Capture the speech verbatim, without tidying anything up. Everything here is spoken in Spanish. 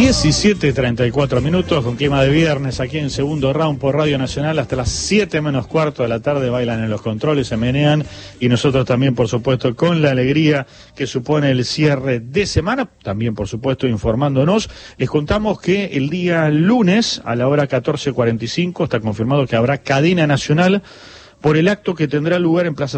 diecisiete treinta y cuatro minutos con clima de viernes aquí en Segundo Round por Radio Nacional. Hasta las siete menos cuarto de la tarde bailan en los controles, se menean, y nosotros también, por supuesto, con la alegría que supone el cierre de semana, también, por supuesto, informándonos. Les contamos que el día lunes a la hora catorce cuarenta y cinco está confirmado que habrá cadena nacional por el acto que tendrá lugar en Plaza